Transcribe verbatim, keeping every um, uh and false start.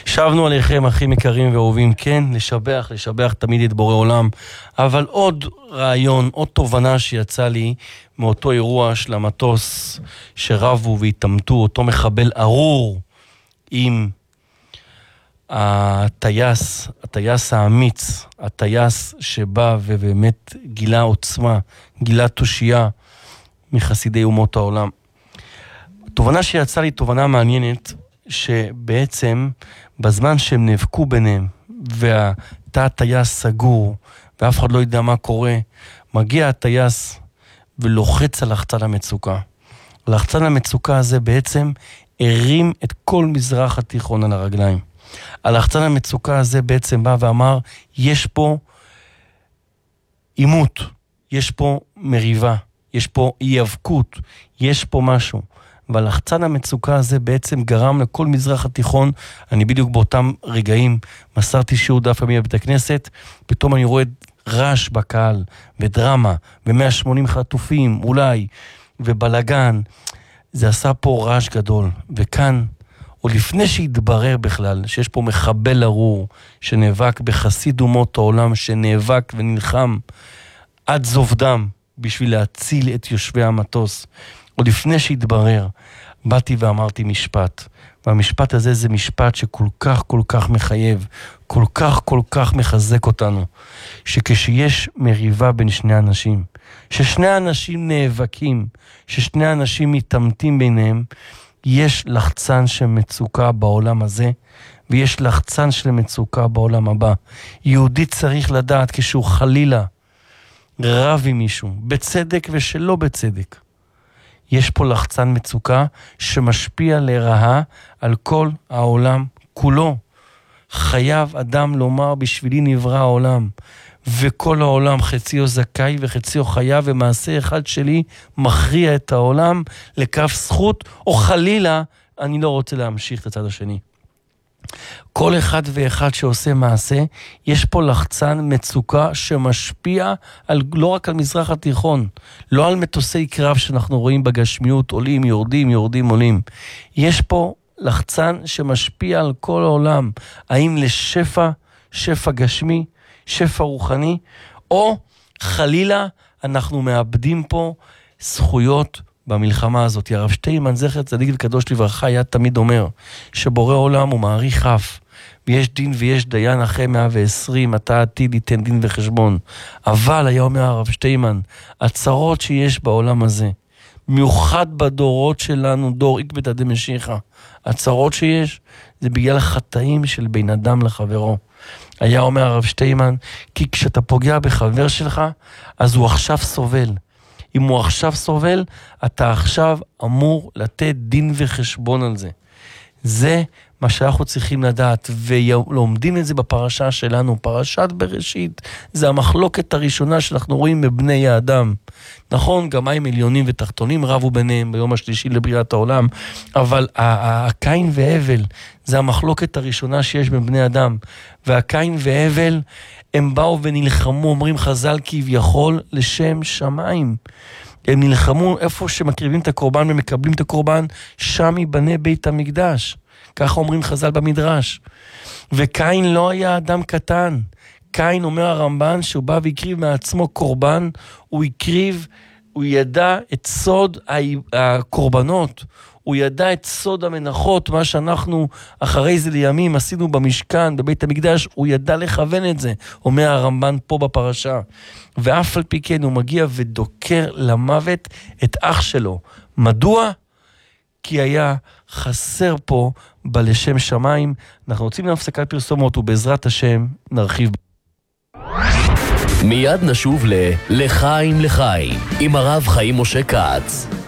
שבנו עליכם אחים יקרים ואהובים, כן, לשבח, לשבח תמיד את בורא עולם, אבל עוד רעיון, עוד תובנה שיצא לי מאותו אירוע של המטוס שרבו והתאמתו, אותו מחבל ארור עם הטייס, הטייס האמיץ, הטייס שבא ובאמת גילה עוצמה, גילה תושייה מחסידי אומות העולם. התובנה שיצא לי תובנה מעניינת, שבעצם בזמן שהם נאבקו ביניהם, והתא הטייס סגור, ואף אחד לא יודע מה קורה, מגיע הטייס ולוחץ על לחצן המצוקה. לחצן המצוקה הזה בעצם הרים את כל מזרח התיכון על הרגליים. הלחצן המצוקה הזה בעצם בא ואמר, יש פה עימות, יש פה מריבה, יש פה אי-אבקות, יש פה משהו. והלחצן המצוקה הזה בעצם גרם לכל מזרח התיכון. אני בדיוק באותם רגעים מסרתי שיעור דף יומי בבית הכנסת, פתאום אני רואה רעש בקהל, ודרמה, ו-מאה ושמונים חטופים אולי, ובלגן. זה עשה פה רעש גדול. וכאן, או לפני שהתברר בכלל, שיש פה מחבל ארור, שנאבק בחסיד אומות העולם, שנאבק ונלחם עד זוב דם, בשביל להציל את יושבי המטוס. או לפני שהתברר, באתי ואמרתי משפט, והמשפט הזה זה משפט שכל כך כל כך מחייב, כל כך כל כך מחזק אותנו, שכשיש מריבה בין שני אנשים, ששני אנשים נאבקים, ששני אנשים מתאמתים ביניהם, יש לחצן של מצוקה בעולם הזה, ויש לחצן של מצוקה בעולם הבא. יהודי צריך לדעת כשהוא חלילה רב עם מישהו, בצדק ושלא בצדק. יש פה לחצן מצוקה שמשפיע לרעה על כל העולם כולו. חייב אדם לומר בשבילי נברא העולם, וכל העולם חציו זכאי וחציו חייב, ומעשה אחד שלי מכריע את העולם לכף זכות, או חלילה אני לא רוצה להמשיך את הצד השני. כל אחד ואחד שעושה מעשה, יש פה לחצן מצוקה שמשפיע על, לא רק על מזרח התיכון, לא על מטוסי קרב שאנחנו רואים בגשמיות, עולים, יורדים, יורדים, עולים. יש פה לחצן שמשפיע על כל העולם, האם לשפע, שפע גשמי, שפע רוחני, או חלילה אנחנו מאבדים פה זכויות במלחמה הזאת. הרב שטיינמן זכר צדיק וקדוש לברכה היה תמיד אומר שבורא עולם הוא מעריך אף, ויש דין ויש דיין אחרי מאה ועשרים, אתה עתיד ייתן דין וחשבון. אבל היה אומר הרב שטיינמן, הצרות שיש בעולם הזה, מיוחד בדורות שלנו, דור עקבתא דמשיחא, הצרות שיש זה בגלל החטאים של בין אדם לחברו. היה אומר הרב שטיינמן, כי כשאתה פוגע בחבר שלך, אז הוא עכשיו סובל. אם הוא עכשיו סובל, אתה עכשיו אמור לתת דין וחשבון על זה. זה מה שאנחנו צריכים לדעת, ולומדים את זה בפרשה שלנו, פרשת בראשית, זה המחלוקת הראשונה שאנחנו רואים בבני האדם. נכון, גם מים עליונים ותחתונים רבו ביניהם ביום השלישי לבריאת העולם, אבל הקין והבל, זה המחלוקת הראשונה שיש בין בני אדם, והקין והבל, הם באו ונלחמו, אומרים חז"ל כביכול, לשם שמיים. הם נלחמו איפה שמקריבים את הקורבן ומקבלים את הקורבן, שם ייבנה בית המקדש. ככה אומרים חז"ל במדרש. וקין לא היה אדם קטן. קין, אומר הרמב"ן, שהוא בא והקריב מעצמו קורבן, הוא הקריב, הוא ידע את סוד הקורבנות, הוא ידע את סוד המנחות, מה שאנחנו אחרי זה לימים עשינו במשכן, בבית המקדש, הוא ידע לכוון את זה, אומר הרמב"ן פה בפרשה. ואף על פי כן הוא מגיע ודוקר למוות את אח שלו. מדוע? כי היה חסר פה בלשם שמיים. אנחנו רוצים להפסקת פרסומות, ובעזרת השם נרחיב. מיד נשוב ל- לחיים לחיים עם הרב חיים משה כץ.